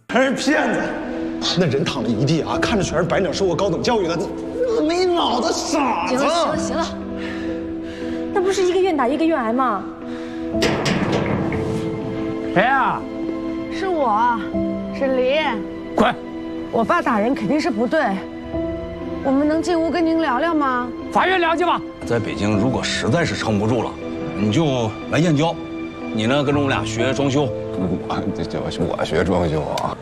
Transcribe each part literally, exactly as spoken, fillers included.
全是骗子。那人躺了一地啊，看着全是白鸟受过高等教育的，没脑子傻子。 行了行了行了，那不是一个愿打一个愿挨吗？ 谁啊？ 是我，是林。 滚！ 我爸打人肯定是不对，我们能进屋跟您聊聊吗？ 法院聊去吧。 在北京，如果实在是撑不住了，你就来燕郊。你呢，跟着我们俩学装修。 我这这我学装修啊。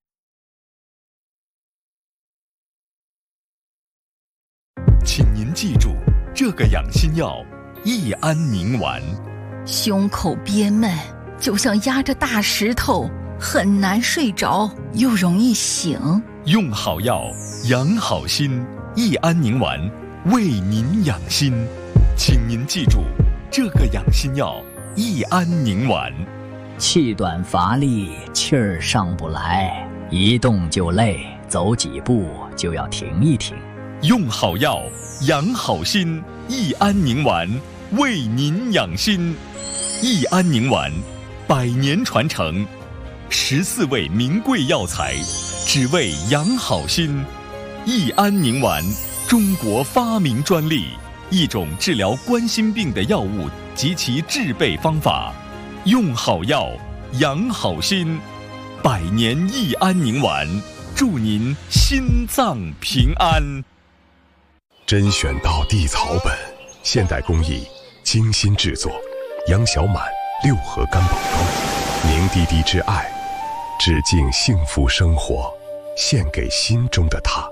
请您记住，这个养心药益安宁丸。 胸口憋闷，就像压着大石头，很难睡着，又容易醒。 用好药，养好心。益安宁丸为您养心，请您记住，这个养心药益安宁丸。 气短乏力，气儿上不来，一动就累，走几步就要停一停。 用好药，养好心。益安宁丸为您养心。益安宁丸，百年传承，十四味名贵药材，只为养好心。益安宁丸，中国发明专利，一种治疗冠心病的药物及其制备方法。用好药，养好心。百年益安宁丸，祝您心脏平安。 甄选到地草本，现代工艺，精心制作。杨小满六合干宝膏，凝滴滴之爱，致敬幸福生活，献给心中的他。